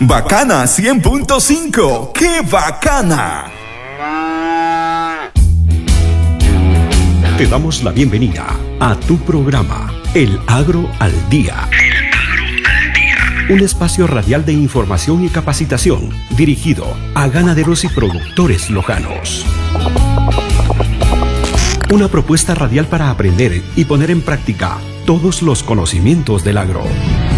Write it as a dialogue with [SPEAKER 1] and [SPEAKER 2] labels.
[SPEAKER 1] Bacana 100.5. ¡Qué bacana!
[SPEAKER 2] Te damos la bienvenida a tu programa, El Agro al Día. Un espacio radial de información y capacitación dirigido a ganaderos y productores lojanos. Una propuesta radial para aprender y poner en práctica todos los conocimientos del agro.